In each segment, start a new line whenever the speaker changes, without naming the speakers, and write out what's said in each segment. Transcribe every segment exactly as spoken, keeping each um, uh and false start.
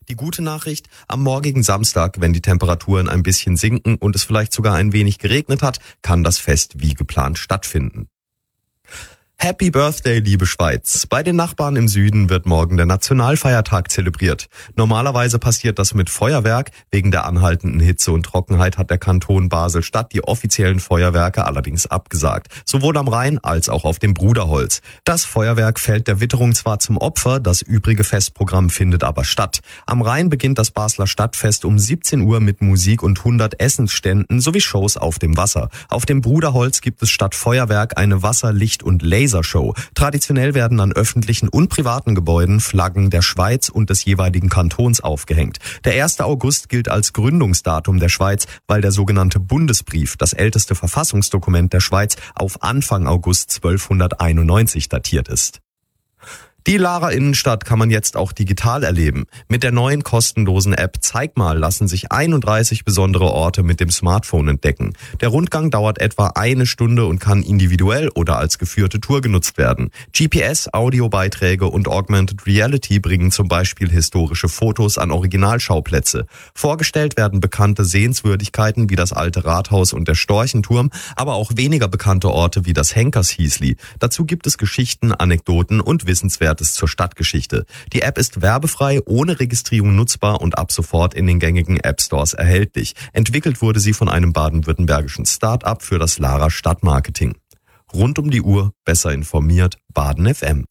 Die gute Nachricht, am morgigen Samstag, wenn die Temperaturen ein bisschen sinken und es vielleicht sogar ein wenig geregnet hat, kann das Fest wie geplant stattfinden. Happy Birthday, liebe Schweiz. Bei den Nachbarn im Süden wird morgen der Nationalfeiertag zelebriert. Normalerweise passiert das mit Feuerwerk. Wegen der anhaltenden Hitze und Trockenheit hat der Kanton Basel-Stadt die offiziellen Feuerwerke allerdings abgesagt. Sowohl am Rhein als auch auf dem Bruderholz. Das Feuerwerk fällt der Witterung zwar zum Opfer, das übrige Festprogramm findet aber statt. Am Rhein beginnt das Basler Stadtfest um siebzehn Uhr mit Musik und hundert Essensständen sowie Shows auf dem Wasser. Auf dem Bruderholz gibt es statt Feuerwerk eine Wasser-, Licht- und Laser Show. Traditionell werden an öffentlichen und privaten Gebäuden Flaggen der Schweiz und des jeweiligen Kantons aufgehängt. Der erste August gilt als Gründungsdatum der Schweiz, weil der sogenannte Bundesbrief, das älteste Verfassungsdokument der Schweiz, auf Anfang August zwölfhunderteinundneunzig datiert ist. Die Lahrer Innenstadt kann man jetzt auch digital erleben. Mit der neuen kostenlosen App Zeig mal lassen sich einunddreißig besondere Orte mit dem Smartphone entdecken. Der Rundgang dauert etwa eine Stunde und kann individuell oder als geführte Tour genutzt werden. G P S, Audiobeiträge und Augmented Reality bringen zum Beispiel historische Fotos an Originalschauplätze. Vorgestellt werden bekannte Sehenswürdigkeiten wie das alte Rathaus und der Storchenturm, aber auch weniger bekannte Orte wie das Henkershäusli. Dazu gibt es Geschichten, Anekdoten und Wissenswerte zur Stadtgeschichte. Die App ist werbefrei, ohne Registrierung nutzbar und ab sofort in den gängigen App-Stores erhältlich. Entwickelt wurde sie von einem baden-württembergischen Start-up für das Lahrer Stadtmarketing. Rund um die Uhr, besser informiert, Baden F M.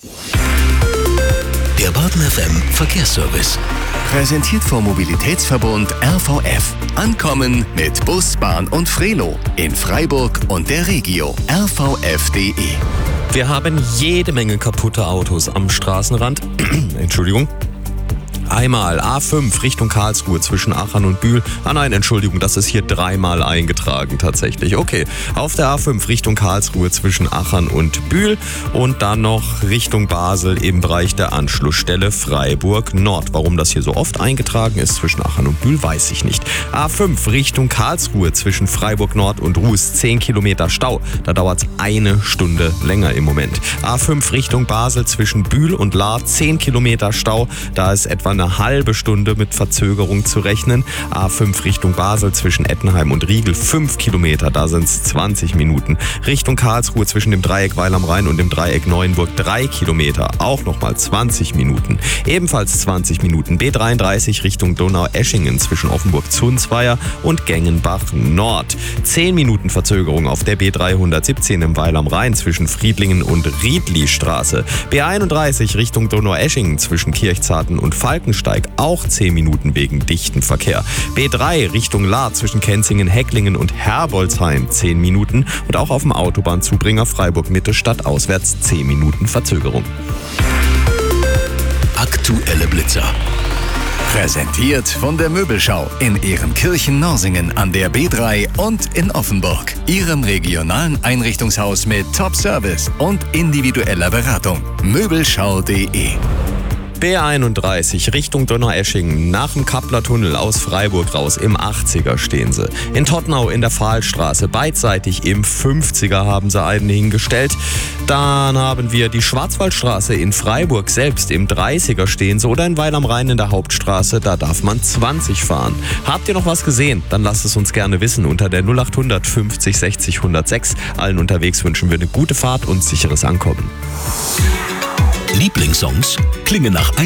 Der Baden F M Verkehrsservice. Präsentiert vom Mobilitätsverbund R V F. Ankommen mit Bus, Bahn und Frelo in Freiburg und der Regio. R V F punkt de.
Wir haben jede Menge kaputte Autos am Straßenrand. Entschuldigung. Einmal A fünf Richtung Karlsruhe zwischen Achern und Bühl. Ah nein, Entschuldigung, das ist hier dreimal eingetragen tatsächlich. Okay, auf der A fünf Richtung Karlsruhe zwischen Achern und Bühl und dann noch Richtung Basel im Bereich der Anschlussstelle Freiburg Nord. Warum das hier so oft eingetragen ist zwischen Achern und Bühl, weiß ich nicht. A fünf Richtung Karlsruhe zwischen Freiburg Nord und Ruß, zehn Kilometer Stau. Da dauert es eine Stunde länger im Moment. A fünf Richtung Basel zwischen Bühl und Lahr, zehn Kilometer Stau. Da ist etwa eine halbe Stunde mit Verzögerung zu rechnen. A fünf Richtung Basel zwischen Ettenheim und Riegel, fünf Kilometer, da sind es zwanzig Minuten. Richtung Karlsruhe zwischen dem Dreieck Weil am Rhein und dem Dreieck Neuenburg, drei Kilometer, auch nochmal zwanzig Minuten. Ebenfalls zwanzig Minuten B dreiunddreißig Richtung Donaueschingen zwischen Offenburg-Zunzweier und Gengenbach Nord. zehn Minuten Verzögerung auf der B dreihundertsiebzehn im Weil am Rhein zwischen Friedlingen und Riedlistraße. B einunddreißig Richtung Donaueschingen zwischen Kirchzarten und Falkensteig, auch zehn Minuten wegen dichten Verkehr. B drei Richtung Lahr zwischen Kenzingen, Hecklingen und Herbolzheim, zehn Minuten. Und auch auf dem Autobahnzubringer Freiburg-Mitte stadtauswärts zehn Minuten Verzögerung.
Aktuelle Blitzer. Präsentiert von der Möbelschau in Ehrenkirchen-Norsingen an der B drei und in Offenburg. Ihrem regionalen Einrichtungshaus mit Top-Service und individueller Beratung. Möbelschau punkt de.
B einunddreißig Richtung Donaueschingen nach dem Kappler-Tunnel aus Freiburg raus. Im achtziger stehen sie. In Todtnau in der Pfahlstraße beidseitig im fünfziger haben sie einen hingestellt. Dann haben wir die Schwarzwaldstraße in Freiburg selbst im dreißiger stehen sie. Oder in Weil am Rhein in der Hauptstraße, da darf man zwanzig fahren. Habt ihr noch was gesehen? Dann lasst es uns gerne wissen unter der null acht hundert fünfzig sechzig hundertsechs. Allen unterwegs wünschen wir eine gute Fahrt und sicheres Ankommen.
Lieblingssongs klingen nach